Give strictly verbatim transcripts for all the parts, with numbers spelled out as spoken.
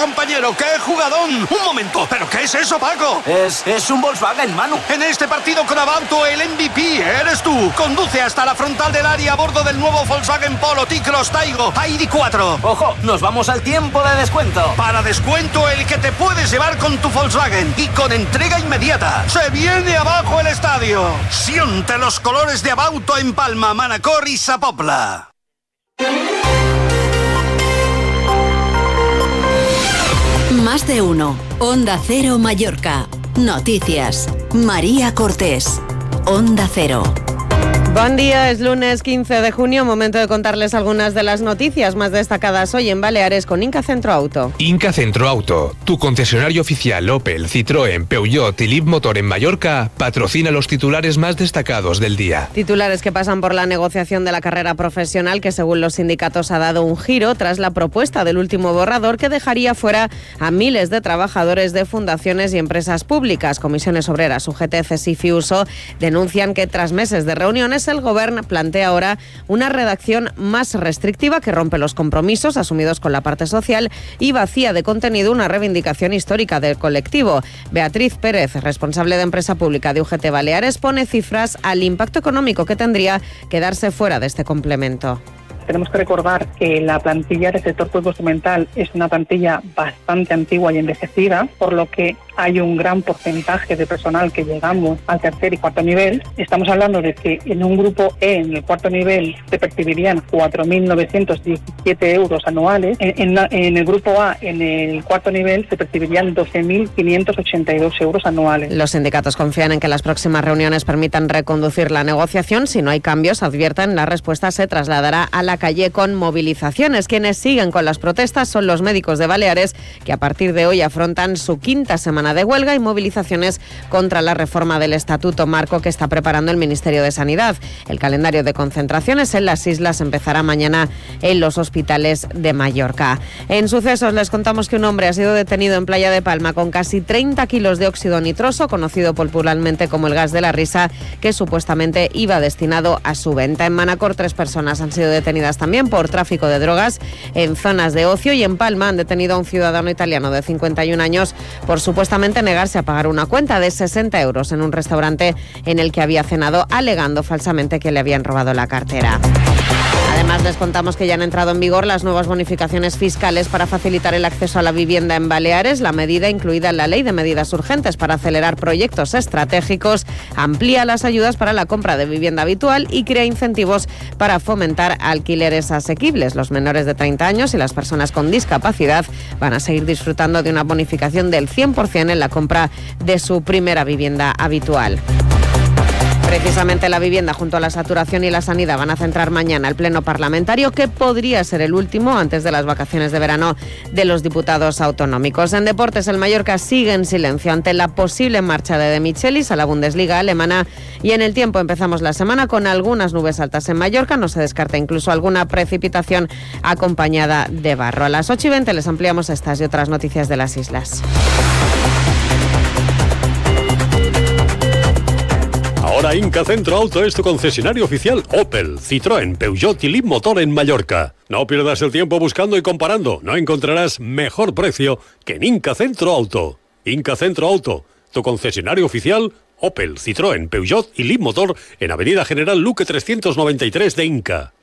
compañero. ¡Qué jugadón! Un momento, ¿pero qué es eso, Paco? Es, es un Volkswagen, Manu. En este partido con Abauto, el M V P eres tú. Conduce hasta la frontal del área a bordo del nuevo Volkswagen Polo T-Cross Taigo I D cuatro. Ojo, nos vamos al tiempo de descuento. Para descuento el que te puedes llevar con tu Volkswagen y con entrega inmediata. ¡Se viene abajo el estadio! Siente los colores de Abauto en Palma, Manacor y Sapopla. Más de uno. Onda Cero Mallorca. Noticias. María Cortés. Onda Cero. Buen día, es lunes quince de junio, momento de contarles algunas de las noticias más destacadas hoy en Baleares con Inca Centro Auto. Inca Centro Auto, tu concesionario oficial Opel, Citroën, Peugeot y Leapmotor en Mallorca, patrocina los titulares más destacados del día. Titulares que pasan por la negociación de la carrera profesional que según los sindicatos ha dado un giro tras la propuesta del último borrador que dejaría fuera a miles de trabajadores de fundaciones y empresas públicas. Comisiones Obreras, U G T, C S I F y Uso denuncian que tras meses de reuniones el Gobierno plantea ahora una redacción más restrictiva que rompe los compromisos asumidos con la parte social y vacía de contenido una reivindicación histórica del colectivo. Beatriz Pérez, responsable de Empresa Pública de U G T Baleares, pone cifras al impacto económico que tendría quedarse fuera de este complemento. Tenemos que recordar que la plantilla del sector público instrumental es una plantilla bastante antigua y envejecida, por lo que hay un gran porcentaje de personal que llegamos al tercer y cuarto nivel. Estamos hablando de que en un grupo E, en el cuarto nivel, se percibirían cuatro mil novecientos diecisiete euros anuales. En, en, en el grupo A, en el cuarto nivel, se percibirían doce mil quinientos ochenta y dos euros anuales. Los sindicatos confían en que las próximas reuniones permitan reconducir la negociación. Si no hay cambios, advierten, la respuesta se trasladará a la calle con movilizaciones. Quienes siguen con las protestas son los médicos de Baleares, que a partir de hoy afrontan su quinta semana de huelga y movilizaciones contra la reforma del Estatuto Marco que está preparando el Ministerio de Sanidad. El calendario de concentraciones en las islas empezará mañana en los hospitales de Mallorca. En sucesos les contamos que un hombre ha sido detenido en Playa de Palma con casi treinta kilos de óxido nitroso, conocido popularmente como el gas de la risa, que supuestamente iba destinado a su venta. En Manacor, tres personas han sido detenidas también por tráfico de drogas en zonas de ocio, y en Palma han detenido a un ciudadano italiano de cincuenta y un años por supuestamente negarse a pagar una cuenta de sesenta euros en un restaurante en el que había cenado, alegando falsamente que le habían robado la cartera. Además, les contamos que ya han entrado en vigor las nuevas bonificaciones fiscales para facilitar el acceso a la vivienda en Baleares. La medida, incluida en la Ley de Medidas Urgentes para acelerar proyectos estratégicos, amplía las ayudas para la compra de vivienda habitual y crea incentivos para fomentar alquileres asequibles. Los menores de treinta años y las personas con discapacidad van a seguir disfrutando de una bonificación del cien por ciento en la compra de su primera vivienda habitual. Precisamente la vivienda junto a la saturación y la sanidad van a centrar mañana el pleno parlamentario, que podría ser el último antes de las vacaciones de verano de los diputados autonómicos. En deportes, el Mallorca sigue en silencio ante la posible marcha de De Michelis a la Bundesliga alemana, y en el tiempo empezamos la semana con algunas nubes altas en Mallorca. No se descarta incluso alguna precipitación acompañada de barro. A las ocho y veinte les ampliamos estas y otras noticias de las islas. Ahora Inca Centro Auto es tu concesionario oficial Opel, Citroën, Peugeot y Leapmotor en Mallorca. No pierdas el tiempo buscando y comparando. No encontrarás mejor precio que en Inca Centro Auto. Inca Centro Auto, tu concesionario oficial Opel, Citroën, Peugeot y Leapmotor en Avenida General Luque trescientos noventa y tres de Inca.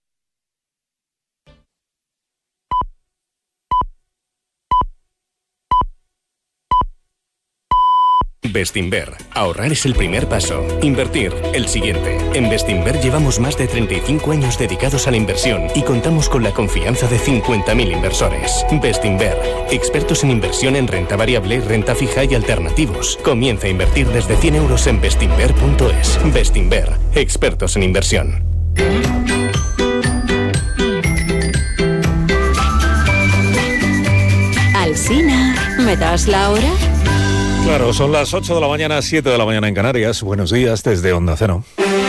Bestinver. Ahorrar es el primer paso. Invertir, el siguiente. En Bestinver llevamos más de treinta y cinco años dedicados a la inversión y contamos con la confianza de cincuenta mil inversores. Bestinver. Expertos en inversión en renta variable, renta fija y alternativos. Comienza a invertir desde cien euros en bestinver punto es. Bestinver. Expertos en inversión. Alsina, ¿me das la hora? Claro, son las ocho de la mañana, siete de la mañana en Canarias. Buenos días desde Onda Cero.